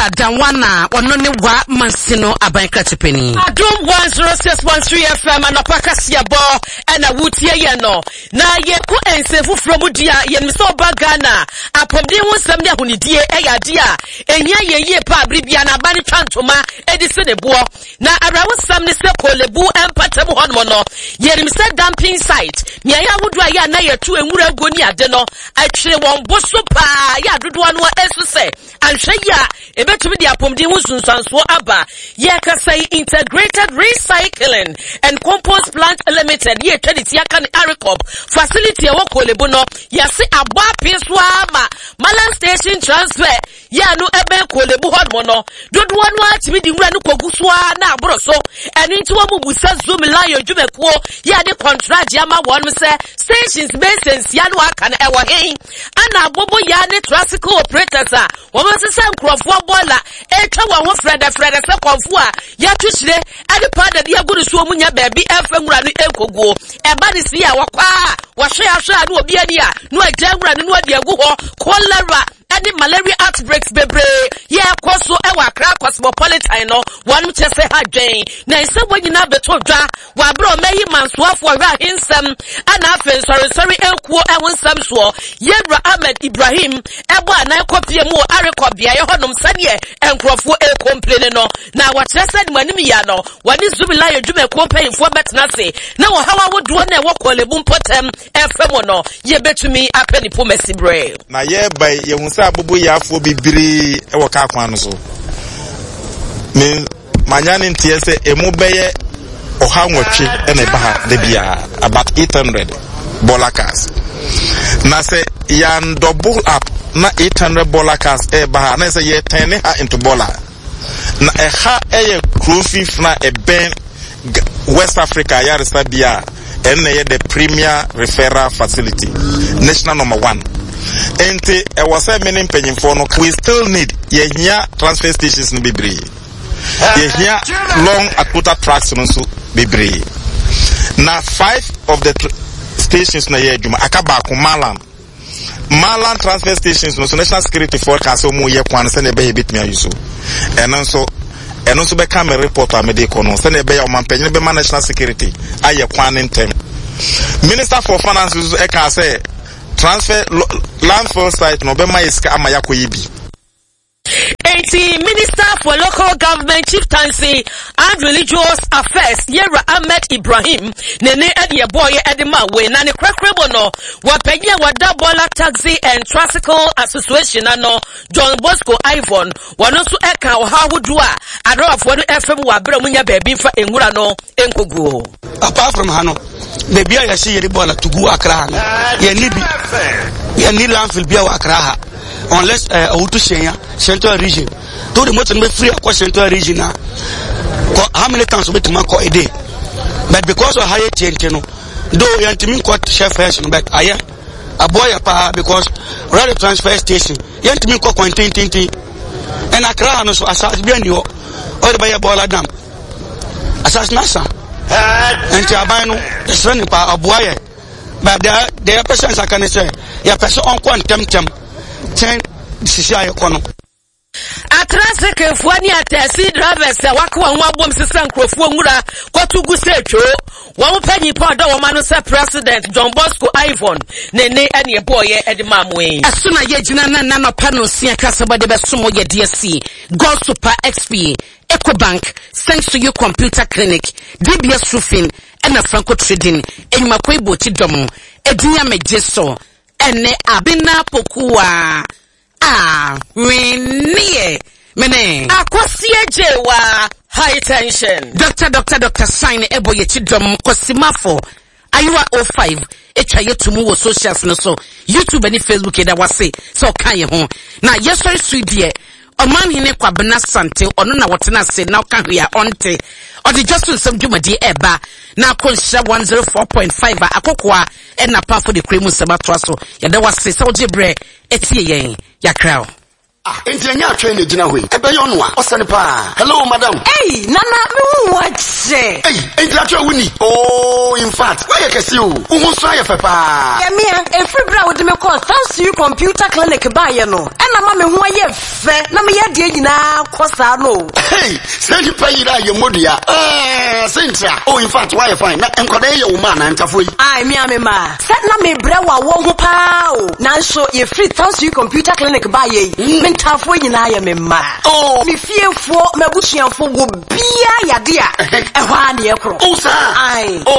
Owura Danwana onone wa Mansino Abankratipeni. Adum 106.3 FM anapaka siabo ena wutie ye no. Na ye ko ensefu from dia ye miso bagana. Apomde hu sam dia hunidie eya dia. Enya ye pa bribia na bani twantoma edise ne boɔ. Na arawo sam ne se kolebu empatem honmo no. Ye rimse dumping site. Nya ya wudu aya na ye tu enwura goni ade no. Atwere won boso pa ya dodo no esu se. Anhwe ya ebetumi dia apomde hu sunsanso aba. Ye ka say integrated recycling and compost plant limited ye credit ya kan Aricop facility e wo kolebu no yase aba piswa ma Malan station transfer ya no ebe kolebu hodmo no dodo no atimi di nwura no koguswa na abroso eni nti wo bubusa zoom lion dwumekuo ya de contract ya ma won se stations bases ya no aka na ewo hen ana abobo ya ne tricycle operators a wo mo se nkrofo bola etwa wo ho freda se konfo a ya tuhyire ade pada de aguru so munya baabi efa nwura no ekoguo eba de si a wakwa wo hwe ahwe ade obi ani a no agya nwura no ade agu ho cholera any malaria outbreaks bebre ye koso e wa Accra Cosmopolitan no one chese hadwen na ise wanyina beto dwa wa bro meyi mansoafo wa hinsam ana afen sorry ekuo e wonsam so Yebra Ahmed Ibrahim ebo ana kopie mu Aricop bia ye honom sane enkrofo e complain no na wa chese de manim ya no wani zubila ye dwuma kompanyfo betna se na wo hawa wodo na e wo kolebu mpotem efemo no ye betumi apeni po mesibre na ye bai ye abubu ya afo bibiri e woka kwan so me manyane ntie se emu beye oha nwotwe ene baha de bia about 800 bola cars na se yan double up na 800 bola cars e baha na se ye turn ha into bola na e ha e cruise na e ben West Africa ya resabia ene ye the premier referral facility national number 1. Ente e wasa many mpanyimfo no we still need ye here transfer stations no bebre ye here long aquota tracks no so bebre na 5 of the stations na ye adwuma akaba ko Malan transfer stations no so national security forecast o mu ye kwan se na be ye bitmi ayuso eno so be camera report amede ko no se na be ya omampanyin be national security aye kwan ntem Minister for Finance e ka say transfer landfill site no be maiska ama yakoyibi. Minister for Local Government Chieftaincy and Religious Affairs Yebra Ahmed Ibrahim nene edi boy edima we na ne kwakrebo no wapenye wada bola taxi and tricycle association no John Bosco Ivan wano so eka oha hudu a adorafo no FM wa bra munya baabi fa enwura no enkoguo. Apart from hano the bia ya shi yeri bola tugu Accra ye nibi ye ni landfill bia wa Accra unless Owotu Central region to the motor be free across Central region now how many times we to call a day but because of higher TNT no though you antimi court chef fashion but aya a boy pa because radio transfer station you antimi court contain and Accra no so asas bi ani o the buy bola dam asas nasa and aban no the running pa aboye but there persons I can say ya person on quantum 10 sisi ayokono atrase kefwani atasi drivers wakwa nwabom sisa nkrofo nwura kotugu secho wo panyi pa do wo manu se president John Bosco Ivan nene ene boye edimamwe asuna ye gina na no pano sia kasaba de besomo ye DSC Gold Super XP Ecobank thanks to you computer clinic DBS roofing and Franco trading enuma kwebo tidom edinya mejeso ene abina pokua winnie mene akosie jewa high tension Dr. Sign ebo ye chidom kosimafo ayua 05 etwa yetumu wo socials no so YouTube and Facebook e da wase so kan ye ho na yesori suidie oman hine kwabena sante ono na wotena se na ka hwe ya onte odi Justin Sam Dwumadi eba na konsha 104.5 akokwa na pa for the kremu sabatwa so ya da wase so jebre etie yen ya crowd Entianya train the Gina way. Ebeyon wa. Osanipa. Hello, madam. Hey, Nana, what say? Hey, Entiacho Winnie. Oh, in fact, why you can see you? Umusaya papa. Yamia, a free bra with me call thanks to you computer clinic by no. And I'm a who I fair. Na me yadi na kosa no. Hey, send you pay your modia. Sintra. Oh, in fact, why you find na enkode your woman and tafui. I me amema. Set na me bra wa wo pao. Na so ye free thanks to you computer clinic by ye. Tafo nyina ya me ma oh me fiefo mabusuafo go bia yade a ehwa na ye kro oh sa ai oh